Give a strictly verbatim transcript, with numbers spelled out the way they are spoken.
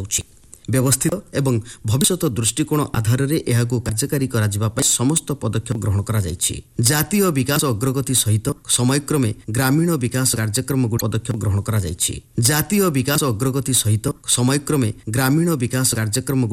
କରାଯାଉଛି। व्यवस्थित एवं भविष्यत दृष्टिकोण आधार रे एहाकु कार्यकारी करा जिबा पय समस्त पदक्षेप ग्रहण करा जायछि। जातीय विकास अग्रगति सहित समयक्रमे ग्रामीण विकास कार्यक्रम गुड पदक्षेप ग्रहण करा जायछि। जातीय विकास अग्रगति सहित समयक्रमे ग्रामीण विकास कार्यक्रम